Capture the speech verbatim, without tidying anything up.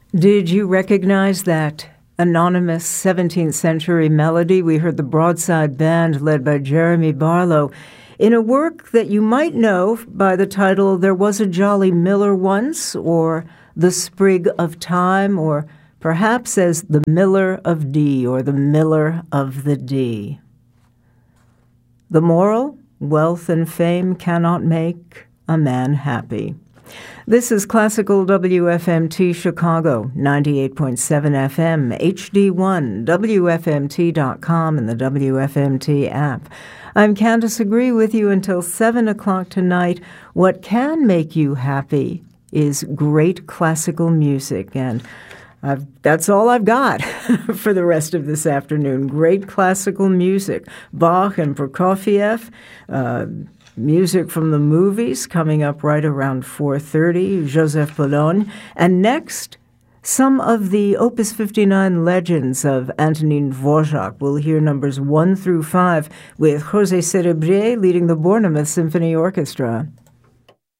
Did you recognize that anonymous seventeenth century melody? We heard the Broadside Band led by Jeremy Barlow in a work that you might know by the title There Was a Jolly Miller Once, or The Sprig of Time, or perhaps as The Miller of D, or The Miller of the D. The moral: wealth and fame cannot make a man happy. This is Classical W F M T Chicago, ninety-eight point seven F M, H D one, W F M T dot com, and the W F M T app. I'm Candace Agree with you until seven o'clock tonight. What can make you happy is great classical music, and I've, that's all I've got for the rest of this afternoon. Great classical music. Bach and Prokofiev, uh, music from the movies coming up right around four thirty, Joseph Boulogne. And next, some of the Opus fifty-nine legends of Antonin Dvorak. We'll hear numbers one through five with José Cerebrier leading the Bournemouth Symphony Orchestra.